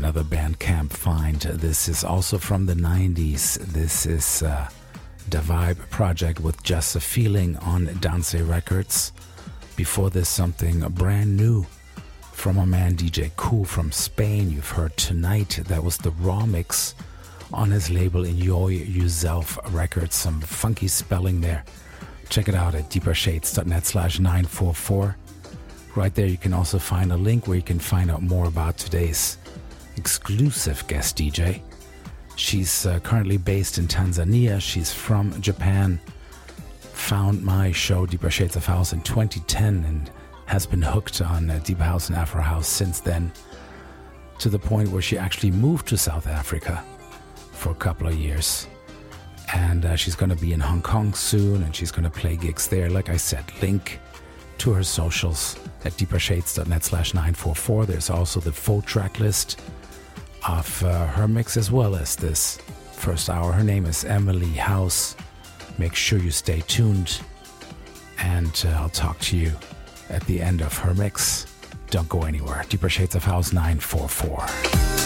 another Bandcamp find. This is also from the 90s. This is the Vibe project with Just a Feeling on Dance Records. Before this, something brand new from a man DJ Cool from Spain. You've heard Tonight. That was the raw mix on his label Enjoy Yourself Records. Some funky spelling there. Check it out at deepershades.net/944. Right there you can also find a link where you can find out more about today's exclusive guest DJ. She's currently based in Tanzania. She's from Japan. Found my show Deeper Shades of House in 2010 and has been hooked on Deep House and Afro House since then, to the point where she actually moved to South Africa for a couple of years. And she's going to be in Hong Kong soon, and she's going to play gigs there. Like I said, link to her socials at deepershades.net/944. There's also the full track list of her mix as well as this first hour. Her name is Emily House. Make sure you stay tuned, and I'll talk to you at the end of her mix. Don't go anywhere. Deeper Shades of House 944.